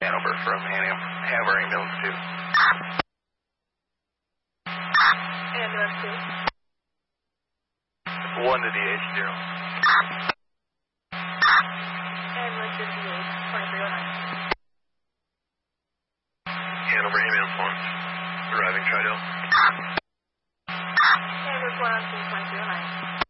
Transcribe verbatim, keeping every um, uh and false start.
Hanover from Han- Hanover Ambulance two. Ambulance two. one to D H zero. Ambulance to D H twenty-three oh nine. Hanover Ambulance one. Arriving Tridel. Ambulance one on scene twenty-three oh nine.